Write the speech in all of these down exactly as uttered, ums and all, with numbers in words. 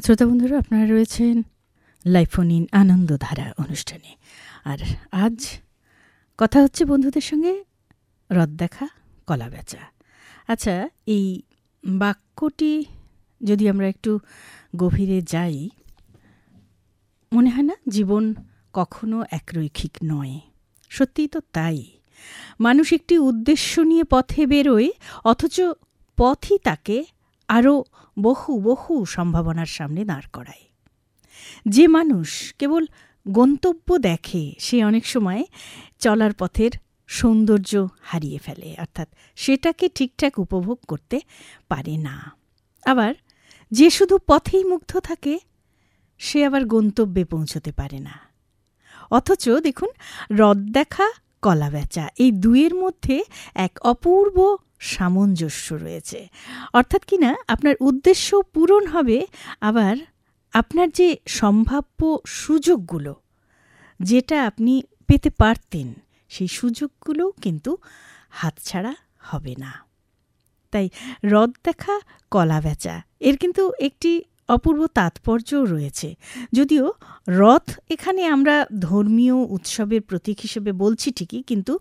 শ্রোতা বন্ধুরা, আপনারা রয়েছেন লাইফোন ইন আনন্দধারা অনুষ্ঠানে। আর আজ কথা হচ্ছে বন্ধুদের সঙ্গে রথ দেখা, কলা বেচা। আচ্ছা, এই বাক্যটি যদি আমরা একটু গভীরে যাই, মনে হয় না জীবন কখনো একরৈখিক নয়? সত্যিই তো তাই। মানুষ একটি উদ্দেশ্য নিয়ে পথে বেরোয়, অথচ পথই তাকে আরও বহু বহু সম্ভাবনার সামনে দাঁড় করায়। যে মানুষ কেবল গন্তব্য দেখে, সে অনেক সময় চলার পথের সৌন্দর্য হারিয়ে ফেলে, অর্থাৎ সেটাকে ঠিকঠাক উপভোগ করতে পারে না। আবার যে শুধু পথেই মুগ্ধ থাকে, সে আবার গন্তব্যে পৌঁছতে পারে না। অথচ দেখুন, রথ দেখা, কলা বেচা, এই দুইয়ের মধ্যে এক অপূর্ব সামঞ্জস্য রয়েছে। অর্থাৎ কিনা আপনার উদ্দেশ্য পূরণ হবে, আবার আপনার যে সম্ভাব্য সুযোগগুলো, যেটা আপনি পেতে পারতেন, সেই সুযোগগুলোও কিন্তু হাতছাড়া হবে না। তাই রথ দেখা, কলা বেচা, এর কিন্তু একটি অপূর্ব তাৎপর্যও রয়েছে। যদিও রথ এখানে আমরা ধর্মীয় উৎসবের প্রতীক হিসেবে বলছি ঠিকই, কিন্তু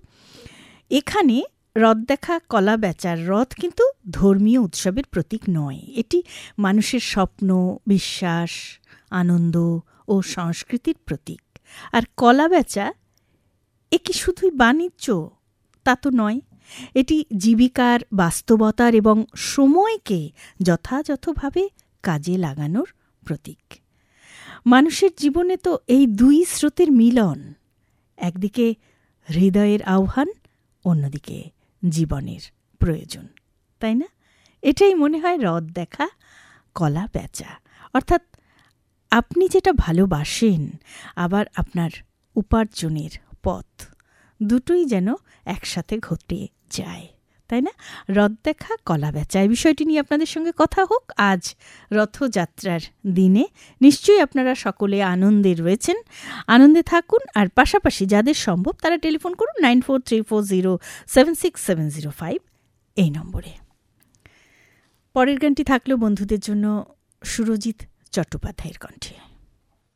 এখানে রথ দেখা, কলা বেচার রথ কিন্তু ধর্মীয় উৎসবের প্রতীক নয়। এটি মানুষের স্বপ্ন, বিশ্বাস, আনন্দ ও সংস্কৃতির প্রতীক। আর কলা বেচা এ কি শুধুই বাণিজ্য? তা তো নয়। এটি জীবিকার, বাস্তবতার এবং সময়কে যথাযথভাবে কাজে লাগানোর প্রতীক। মানুষের জীবনে তো এই দুই স্রোতের মিলন, একদিকে হৃদয়ের আহ্বান, অন্যদিকে জীবনের প্রয়োজন, তাই না? এটাই মনে হয় রথ দেখা, কলা বেচা। অর্থাৎ আপনি যেটা ভালোবাসেন, আবার আপনার উপার্জনের পথ, দুটোই যেন একসাথে ঘটে যায়, তাই না? রথ দেখা, কলা বেচা, এই বিষয়টি নিয়ে আপনাদের সঙ্গে কথা হোক আজ রথযাত্রার দিনে। নিশ্চয়ই আপনারা সকলে আনন্দে রয়েছেন, আনন্দে থাকুন। আর পাশাপাশি যাদের সম্ভব তারা টেলিফোন করুন nine four three four zero seven six seven zero five এই নম্বরে। পরের গানটি থাকলেও বন্ধুদের জন্য সুরজিৎ চট্টোপাধ্যায়ের কণ্ঠে।